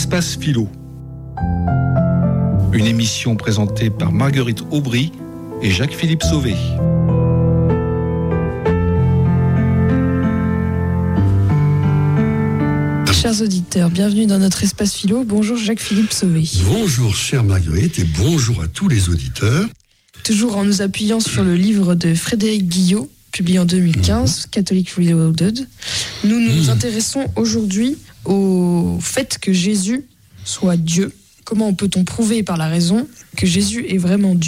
Espace Philo. Une émission présentée par Marguerite Aubry et Jacques-Philippe Sauvé. Chers auditeurs, bienvenue dans notre Espace Philo. Bonjour Jacques-Philippe Sauvé. Bonjour chère Marguerite et bonjour à tous les auditeurs. Toujours en nous appuyant sur le livre de Frédéric Guillot, publié en 2015, Catholic Reloaded, nous nous intéressons aujourd'hui au fait que Jésus soit Dieu. Comment peut-on prouver par la raison que Jésus est vraiment Dieu ?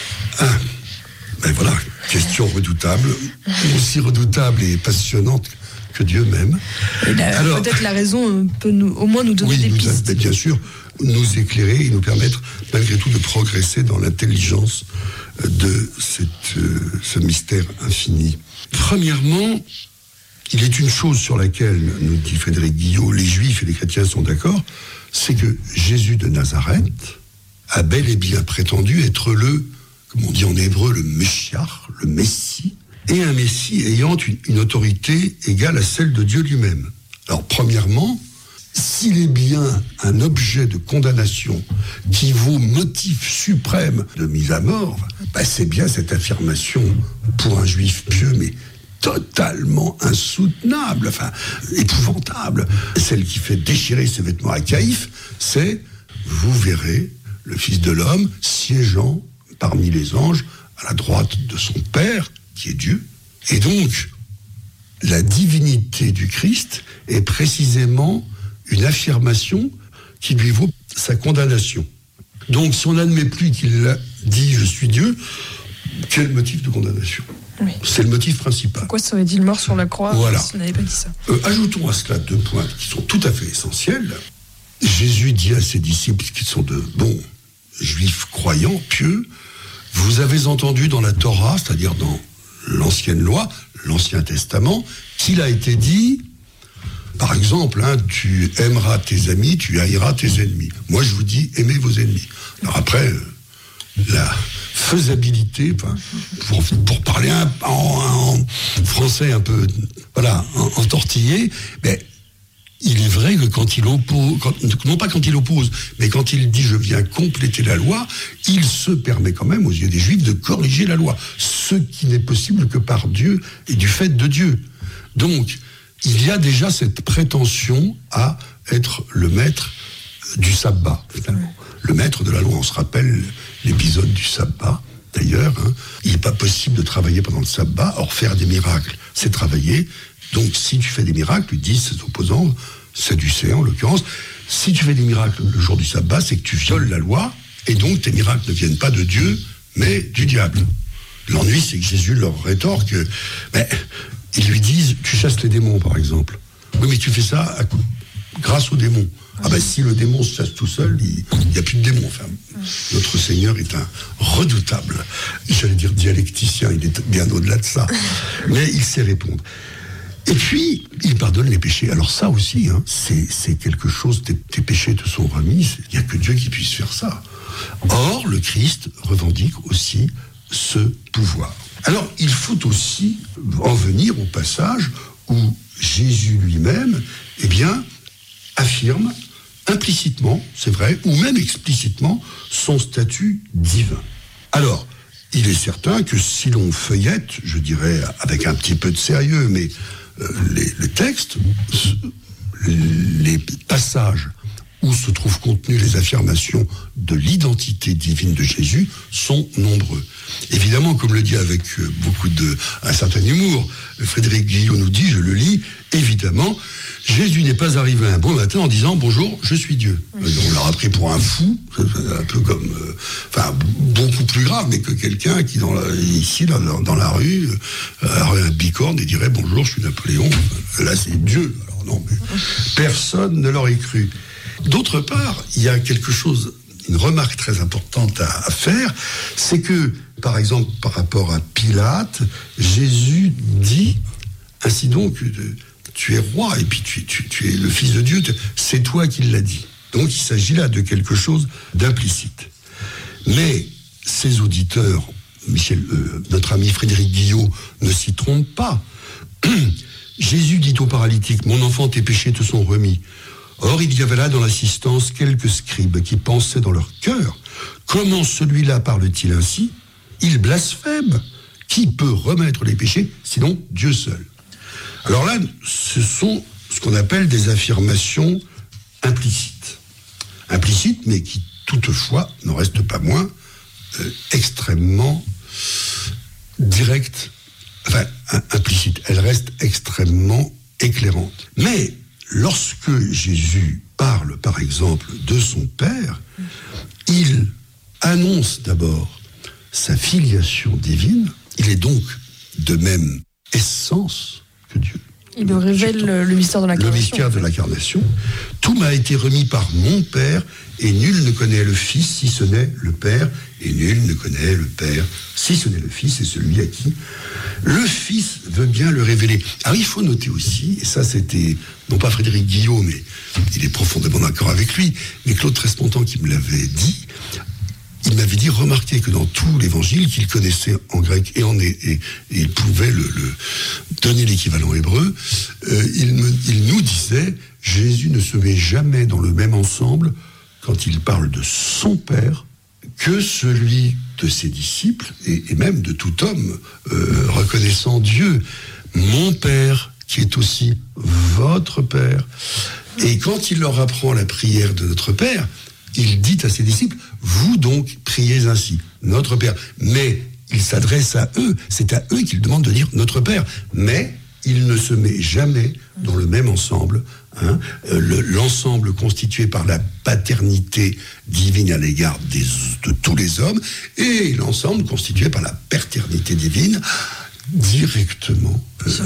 Ben voilà, question redoutable, aussi redoutable et passionnante que Dieu même. Alors, peut-être la raison peut au moins nous donner des pistes. Bien sûr, nous éclairer et nous permettre malgré tout de progresser dans l'intelligence de ce mystère infini. Premièrement, il est une chose sur laquelle, nous dit Frédéric Guillot, les Juifs et les chrétiens sont d'accord, c'est que Jésus de Nazareth a bel et bien prétendu être comme on dit en hébreu, le Meshiach, le Messie, et un Messie ayant une autorité égale à celle de Dieu lui-même. Alors, premièrement, s'il est bien un objet de condamnation qui vaut motif suprême de mise à mort, c'est bien cette affirmation pour un juif pieux, mais totalement insoutenable, épouvantable. Celle qui fait déchirer ses vêtements à Caïphe, c'est « Vous verrez le Fils de l'homme siégeant parmi les anges à la droite de son Père, qui est Dieu. » Et donc, la divinité du Christ est précisément une affirmation qui lui vaut sa condamnation. Donc, si on n'admet plus qu'il a dit « Je suis Dieu », quel motif de condamnation ? Oui. C'est le motif principal. Pourquoi serait-il mort sur la croix s'il n'avait pas dit ça ? Ajoutons à cela deux points qui sont tout à fait essentiels. Jésus dit à ses disciples, qui sont de bons juifs croyants, pieux, vous avez entendu dans la Torah, c'est-à-dire dans l'ancienne loi, l'Ancien Testament, qu'il a été dit, par exemple, tu aimeras tes amis, tu haïras tes ennemis. Moi, je vous dis, aimez vos ennemis. Alors après, la faisabilité, pour parler en français un peu, entortillé, il est vrai que quand il oppose, non pas quand il oppose, mais quand il dit « je viens compléter la loi », il se permet quand même aux yeux des Juifs de corriger la loi, ce qui n'est possible que par Dieu et du fait de Dieu. Donc, il y a déjà cette prétention à être le maître du sabbat, finalement. Le maître de la loi, on se rappelle l'épisode du sabbat, d'ailleurs. Il n'est pas possible de travailler pendant le sabbat, or faire des miracles, c'est travailler. Donc, si tu fais des miracles, disent ses opposants, sadducéens en l'occurrence, si tu fais des miracles le jour du sabbat, c'est que tu violes la loi, et donc tes miracles ne viennent pas de Dieu, mais du diable. L'ennui, c'est que Jésus leur rétorque, ils lui disent, tu chasses les démons, par exemple. Oui, mais tu fais ça grâce aux démons. Si le démon se chasse tout seul, il n'y a plus de démons. Notre Seigneur est un redoutable, j'allais dire dialecticien, il est bien au-delà de ça. Mais il sait répondre. Et puis, il pardonne les péchés. Alors ça aussi, c'est quelque chose, tes péchés te sont remis, il n'y a que Dieu qui puisse faire ça. Or, le Christ revendique aussi ce pouvoir. Alors, il faut aussi en venir au passage où Jésus lui-même, affirme implicitement, c'est vrai, ou même explicitement, son statut divin. Alors, il est certain que si l'on feuillette, je dirais avec un petit peu de sérieux, mais les textes, les passages où se trouvent contenues les affirmations de l'identité divine de Jésus sont nombreux. Évidemment, comme le dit avec un certain humour, Frédéric Guillot nous dit, je le lis, évidemment, Jésus n'est pas arrivé un bon matin en disant « Bonjour, je suis Dieu ». On l'a pris pour un fou, un peu comme... beaucoup plus grave, mais que quelqu'un qui, dans la rue, aurait un bicorne et dirait « Bonjour, je suis Napoléon ». Là, c'est Dieu. Alors non, mais personne ne l'aurait cru. D'autre part, il y a une remarque très importante à faire, c'est que, par exemple, par rapport à Pilate, Jésus dit, ainsi donc, tu es roi et puis tu es le Fils de Dieu, c'est toi qui l'as dit. Donc il s'agit là de quelque chose d'implicite. Mais ces auditeurs, notre ami Frédéric Guillot, ne s'y trompe pas. Jésus dit au paralytique, mon enfant, tes péchés te sont remis. Or, il y avait là dans l'assistance quelques scribes qui pensaient dans leur cœur, comment celui-là parle-t-il ainsi? Il blasphème. Qui peut remettre les péchés, sinon Dieu seul? Alors là, ce sont ce qu'on appelle des affirmations implicites. Implicites, mais qui toutefois n'en restent pas moins extrêmement directes. Enfin, implicites. Elles restent extrêmement éclairantes. Mais lorsque Jésus parle, par exemple, de son Père, il annonce d'abord sa filiation divine. Il est donc de même essence que Dieu. Il nous révèle le mystère de l'incarnation. Le mystère de l'incarnation. Tout m'a été remis par mon Père, et nul ne connaît le Fils si ce n'est le Père, et nul ne connaît le Père si ce n'est le Fils, et celui à qui le Fils veut bien le révéler. Alors il faut noter aussi, et ça c'était, non pas Frédéric Guillot, mais il est profondément d'accord avec lui, mais Claude Trespontant qui me l'avait dit, il m'avait dit, remarquez que dans tout l'évangile qu'il connaissait en grec et il pouvait le donner l'équivalent hébreu, il nous disait, Jésus ne se met jamais dans le même ensemble quand il parle de son Père que celui de ses disciples et même de tout homme reconnaissant Dieu. Mon Père, qui est aussi votre Père. Et quand il leur apprend la prière de notre Père, il dit à ses disciples, vous donc priez ainsi, notre Père. Mais il s'adresse à eux, c'est à eux qu'il demande de dire notre Père. Mais il ne se met jamais dans le même ensemble, l'ensemble constitué par la paternité divine à l'égard de tous les hommes, et l'ensemble constitué par la paternité divine directement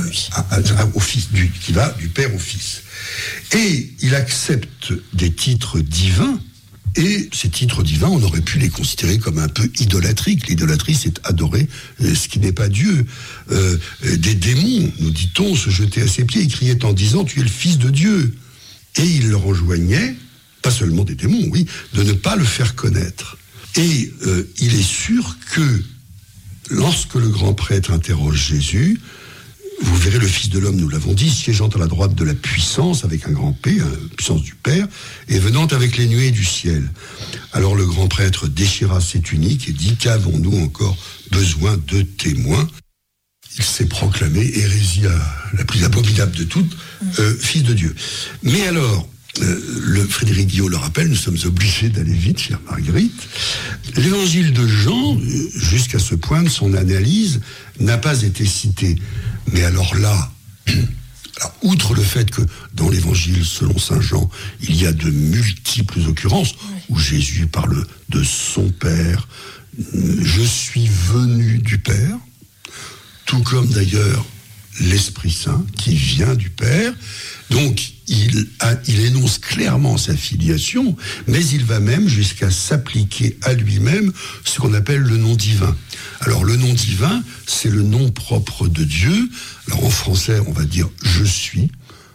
au Fils, qui va du Père au Fils. Et il accepte des titres divins. Et ces titres divins, on aurait pu les considérer comme un peu idolâtriques. L'idolâtrie, c'est adorer ce qui n'est pas Dieu. Des démons, nous dit-on, se jetaient à ses pieds et criaient en disant « Tu es le Fils de Dieu ». Et il leur enjoignait, pas seulement des démons, oui, de ne pas le faire connaître. Et il est sûr que lorsque le grand prêtre interroge Jésus, vous verrez le Fils de l'homme, nous l'avons dit, siégeant à la droite de la puissance, avec un grand P, la puissance du Père, et venant avec les nuées du ciel. Alors le grand prêtre déchira ses tuniques et dit, qu'avons-nous encore besoin de témoins? Il s'est proclamé hérésie la plus abominable de toutes, Fils de Dieu. Mais alors, le Frédéric Guillot le rappelle, nous sommes obligés d'aller vite, chère Marguerite. L'évangile de Jean, jusqu'à ce point de son analyse, n'a pas été cité. Mais alors là, outre le fait que dans l'évangile selon saint Jean, il y a de multiples occurrences où Jésus parle de son Père, je suis venu du Père, tout comme d'ailleurs l'Esprit Saint qui vient du Père. Donc il énonce clairement sa filiation, mais il va même jusqu'à s'appliquer à lui-même ce qu'on appelle le nom divin. Alors le nom divin, c'est le nom propre de Dieu. Alors en français, on va dire « je suis ».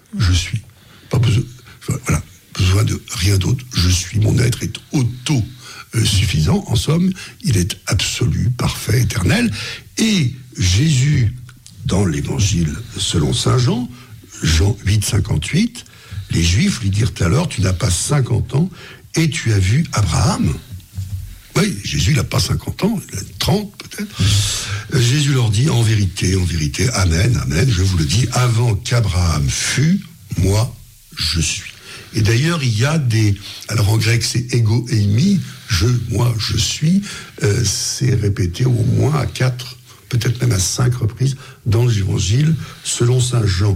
Pas besoin de rien d'autre. Je suis, mon être est auto-suffisant. En somme, il est absolu, parfait, éternel. Et Jésus, dans l'évangile selon saint Jean, Jean 8, 58, les Juifs lui dirent alors, tu n'as pas 50 ans et tu as vu Abraham. Oui, Jésus, il n'a pas 50 ans, il a 30 peut-être. Jésus leur dit, en vérité, amen, amen, je vous le dis, avant qu'Abraham fût, moi, je suis. Et d'ailleurs, il y a alors en grec, c'est ego eimi, moi, je suis, c'est répété au moins à 4, peut-être même à 5 reprises dans l'évangile selon saint Jean.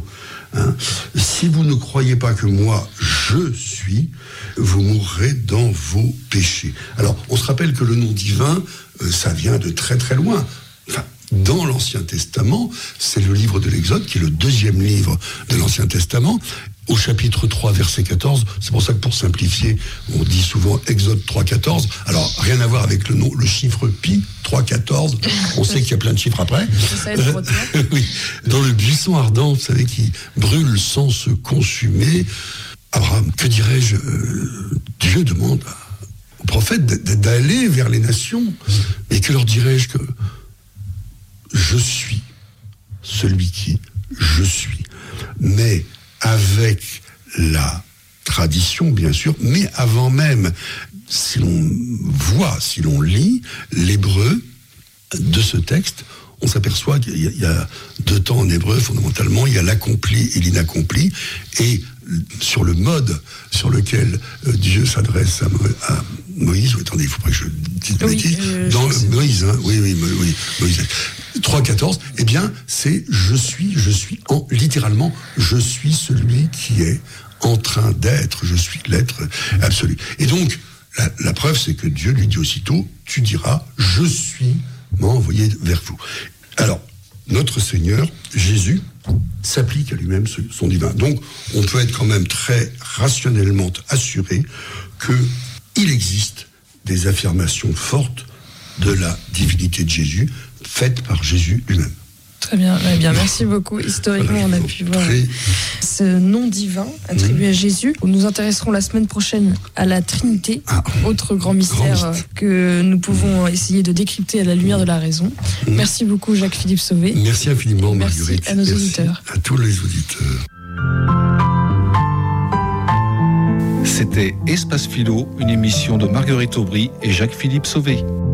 Si vous ne croyez pas que moi, je suis, vous mourrez dans vos péchés. Alors, on se rappelle que le nom divin, ça vient de très très loin. Enfin, dans l'Ancien Testament, c'est le livre de l'Exode, qui est le deuxième livre de l'Ancien Testament, au chapitre 3, verset 14. C'est pour ça que pour simplifier, on dit souvent Exode 3, 14. Alors, rien à voir avec le chiffre pi, 3, 14. On sait qu'il y a plein de chiffres après. Oui. Dans le buisson ardent, vous savez, qui brûle sans se consumer, Abraham, que dirais-je, Dieu demande au prophète d'aller vers les nations. Et que leur dirais-je que je suis celui qui je suis. Mais avec la tradition, bien sûr, mais avant même, si l'on lit l'hébreu de ce texte, on s'aperçoit qu'il y a deux temps en hébreu, fondamentalement, il y a l'accompli et l'inaccompli, et sur le mode sur lequel Dieu s'adresse à Moïse, attendez, il faut pas que je dise de bêtises, dans Moïse, hein, oui, Moïse, 3.14, eh bien, c'est je suis littéralement, je suis celui qui est en train d'être, je suis l'être absolu. Et donc, la preuve, c'est que Dieu lui dit aussitôt, tu diras, je suis m'a envoyé vers vous. Alors, notre Seigneur, Jésus, s'applique à lui-même son divin. Donc, on peut être quand même très rationnellement assuré qu'il existe des affirmations fortes de la divinité de Jésus, faites par Jésus lui-même. Très bien, merci beaucoup. Historiquement, on a pu voir ce nom divin attribué à Jésus. Nous nous intéresserons la semaine prochaine à la Trinité, autre grand mystère que nous pouvons essayer de décrypter à la lumière de la raison. Merci beaucoup, Jacques-Philippe Sauvé. Merci infiniment, Marguerite. Merci à nos auditeurs. À tous les auditeurs. C'était Espace Philo, une émission de Marguerite Aubry et Jacques-Philippe Sauvé.